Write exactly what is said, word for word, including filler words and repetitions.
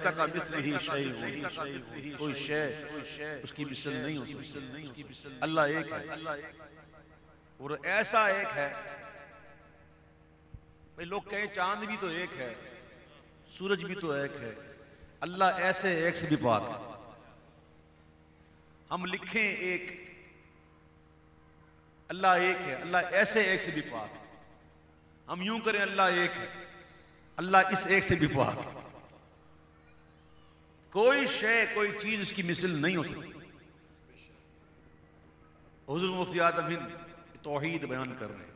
लैसा का मिस्लिही शैउन, कोई शय उसकी मिसल नहीं हो सकती। अल्लाह एक है और ऐसा एक है, भाई लोग कहें चांद भी तो एक है, सूरज भी तो एक है, अल्लाह ऐसे एक से भी पाक है। हम लिखें एक, अल्लाह एक है, अल्लाह ऐसे एक से भी पाक है। हम यूं करें अल्लाह एक है, अल्लाह इस एक से भी पाक है। कोई शय कोई चीज उसकी मिसल नहीं हो सकती। हुज़ूर मुफ्ती आज़म हिंद तौहीद बयान कर रहे हैं।